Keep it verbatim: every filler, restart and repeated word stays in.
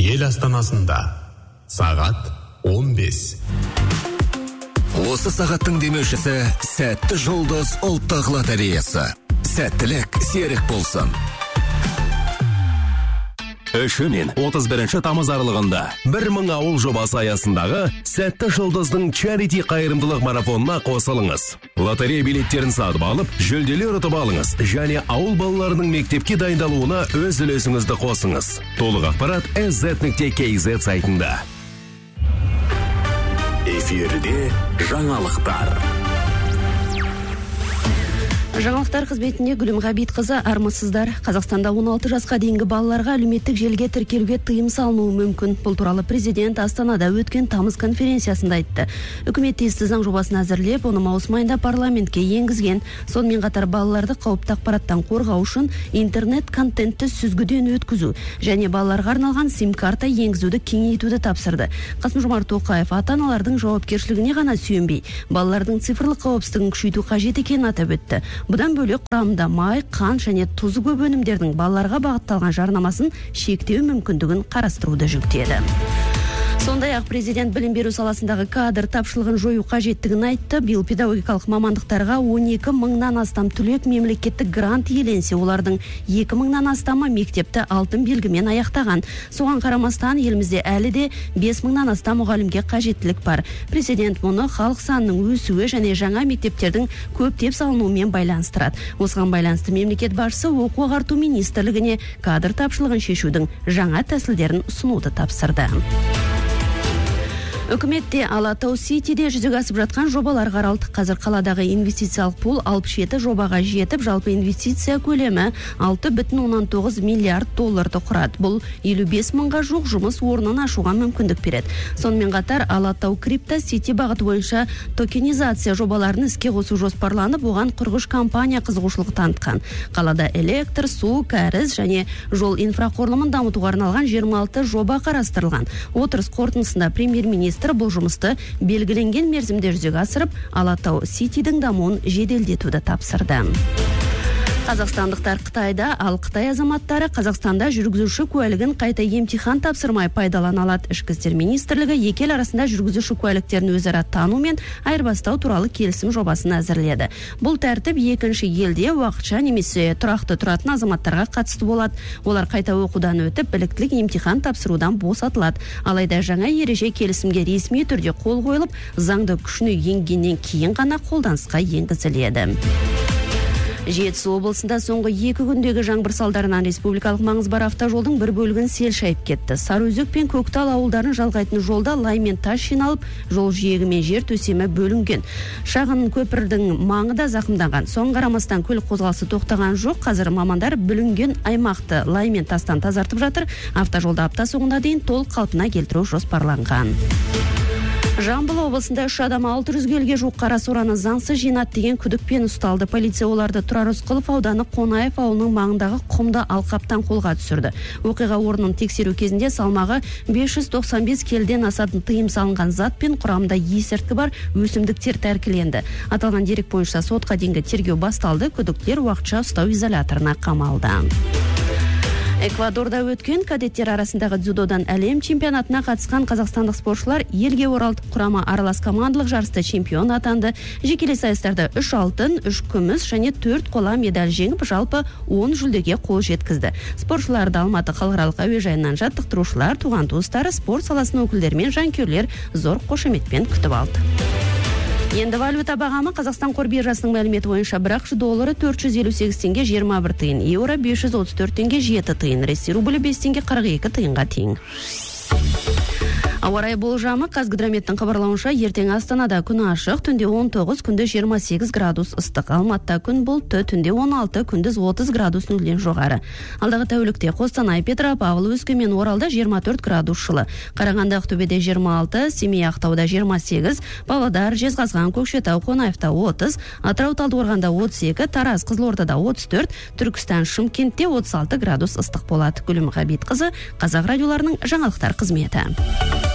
ел астанасында сағат он бес. Осы сағаттың демеушісі Сәтті жұлдыз ұлттық лотереясы. Сәттілік серік болсын. Үші мен отыз бірінші тамыз аралығында бір мың ауыл жобасы аясындағы Сәтті жұлдыздың чарити қайырымдылық марафонына қосылыңыз. Лотерея билеттерін сатып алып, жүлделер ұтып алыңыз және ауыл балаларының мектепке дайындалуына өз үлесіңізді қосыңыз. Толық ақпарат эс зет нүкте кей зет сайтында. Эфирде жаңалықтар. Жаңалықтар қызметінде Гүлім Ғабитқызы, армысыздар. Қазақстанда он алты жасқа дейінгі балаларға әлеуметтік желіге тіркелуге тыйым салынуы мүмкін. Бұл туралы президент Астанада өткен тамыз конференциясында айтты. Үкімет тиісті заң жобасын әзірлеп, оны маусым айында парламентке енгізген. Сонымен қатар балаларды қауіпті ақпараттан қорғау үшін интернет контентті сүзгіден өткізу және балаларға арналған сим-карта енгізуді кеңейтуді тапсырды. Қасым-Жомарт Тоқаев ата-аналардың жауапкершілігіне ғана сүйенбей, балалардың цифрлық қауіпсіздігін күшейту қажет екенін атап өтті. Бұдан бөлек құрамында май, қан және тұзы көп өнімдердің балаларға бағытталған жарнамасын шектеу мүмкіндігін қарастыруды жүктеді. Сондай-ақ президент білім беру саласындағы кадр тапшылығын жою қажеттігін айтты. Биыл педагогикалық мамандықтарға он екі мыңнан астам түлек мемлекеттік грант иеленсе, олардың екі мыңнан астамы мектепті алтын белгімен аяқтаған. Соған қарамастан елімізде әлі де бес мыңнан астам мұғалімге қажеттілік бар. Президент мұны халық санының өсуі және жаңа мектептердің көптеп салынуымен байланыстырады. Осыған байланысты мемлекет басшысы оқу ағарту министрлігіне кадр тапшылығын шешудің жаңа тәсілдерін ұсынуды тапсырды. Үкіметте Алатау Ситиде жүзеге асып жатқан жобалар қаралды. Қазір қаладағы инвестициялық пул алпыс жеті жобаға жетіп, жалпы инвестиция көлемі алты бүтін оннан тоғыз миллиард долларды құрады. Бұл елу бес мыңға жуық жұмыс орнын ашуға мүмкіндік береді. Сонымен қатар Алатау Крипто Сити бағыты бойынша токенизация жобаларын іске қосу жоспарланып, оған қырық үш компания қызығушылық танытқан. Қалада электр, су, кәріз және жол инфрақұрылымын дамытуға арналған жиырма алты жоба қарастырылған. Отырыс қорытындысында премьер-министр бұл жұмысты белгіленген мерзімде жүзеге асырып, Алатау Ситидің дамуын жеделдетуді тапсырды. Қазақстандықтар Қытайда, ал Қытай азаматтары Қазақстанда жүргізуші куәлігін қайта емтихан тапсырмай пайдалана алады. Ішкі істер министрлігі екі ел арасында жүргізуші куәліктерін өзара тану мен айырбастау туралы келісім жобасын әзірледі. Бұл тәртіп екінші елде уақытша немесе тұрақты тұратын азаматтарға қатысты болады. Олар қайта оқудан өтіп, біліктілік емтихан тапсырудан босатылады. Алайда жаңа ереже келісімге ресми түрде қол қойылып, заңды күшіне енгеннен кейін ғана қолданысқа енгізіледі. Жетісу облысында соңғы екі күндегі жаңбыр салдарынан республикалық маңызы бар автожолдың бір бөлігін сел шайып кетті. Сарыөзек пен Көктал ауылдарын жалғайтын жолда лай мен тас жиналып, жол жиегі мен жер төсемі бөлінген. Шағын көпірдің маңы да зақымданған. Соған қарамастан көлік қозғалысы тоқтаған жоқ. Қазір мамандар бүлінген аймақты лай мен тастан тазартып жатыр. Автожолды апта соңына дейін толық қалпына келтіру жоспарланған. Жамбыл облысында үш адам алты жүзге елге жуық қара сораны заңсыз жинады деген күдікпен ұсталды. Полиция оларды Тұрар Рысқұлов ауданы Қонаев ауылының маңындағы құмды алқаптан қолға түсірді. Оқиға орнын тексеру кезінде салмағы бес жүз тоқсан бес келіден асатын тыйым салынған зат пен құрамында есірткі бар өсімдіктер тәркіленді. Аталған дерек бойынша сотқа дейінгі тергеу басталды. Күдіктілер уақытша ұстау изоляторына қамалды. Эквадорда өткен кадеттер арасындағы дзюдодан әлем чемпионатына қатысқан қазақстандық спортшылар елге оралды. Құрама аралас командалық жарыста чемпион атанды. Жекелей сайыстарда үш алтын, үш күміс және төрт қола медаль жеңіп, жалпы он жүлдеге қол жеткізді. Спортшыларды Алматы халықаралық әуежайынан жаттықтырушылар, туған туыстары, спорт саласының өкілдері мен жанкүйерлер зор қошеметпен күтіп алды. Енді валюта бағамы Қазақстан қор биржасының мәліметі бойынша бір ақш доллары төрт жүз елу сегіз теңге жиырма бір тиын, еуро бес жүз отыз төрт теңге жеті тиын, Ресей рублі бес теңге қырық екі тиынға тең. Ауа райы болжамы Қазгидрометтің хабарлауынша ертең Астанада күні ашық, түнде он тоғыз, күндіз жиырма сегіз градус ыстық. Алматыда күн бұлтты, түнде он алты, күндіз отыз градус нөлден жоғары. Алдағы тәулікте Қостанай, Петропавл, Өскемен, Оралда жиырма төрт градус жылы. Қарағанды, Ақтөбеде жиырма алты, Семей, Ақтауда жиырма сегіз, Павлодар, Жезқазған, Көкшетау, Қонаевта отыз, Атырау, Талдықорғанда отыз екі, Тараз, Қызылордада отыз төрт, Түркістан, Шымкентте отыз алты градус ыстық болады. Гүлім Ғабитқызы, Қазақ радиоларының жаңалықтар қызметі.